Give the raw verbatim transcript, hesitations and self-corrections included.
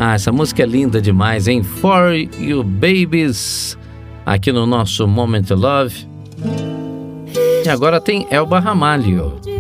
Ah, essa música é linda demais, hein? For You Babies, aqui no nosso Moment Love. E agora tem Elba Ramalho.